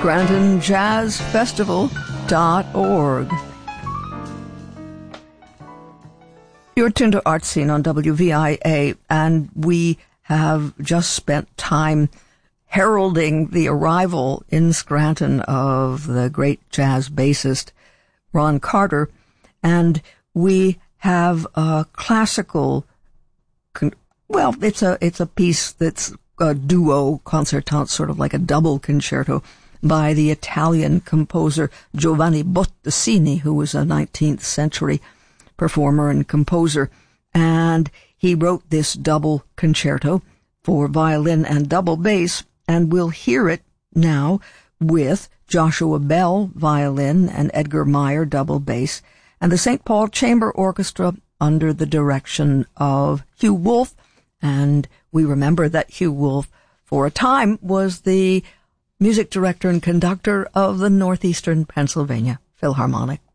ScrantonJazzFestival.org. You're tuned to Art Scene on WVIA, and we have just spent time heralding the arrival in Scranton of the great jazz bassist Ron Carter, and we have a classical, it's a piece that's a duo concertante, sort of like a double concerto, by the Italian composer Giovanni Bottesini, who was a 19th century performer and composer. And he wrote this double concerto for violin and double bass, and we'll hear it now with Joshua Bell violin and Edgar Meyer double bass, and the St. Paul Chamber Orchestra under the direction of Hugh Wolf. And we remember that Hugh Wolf, for a time, was the music director and conductor of the Northeastern Pennsylvania Philharmonic.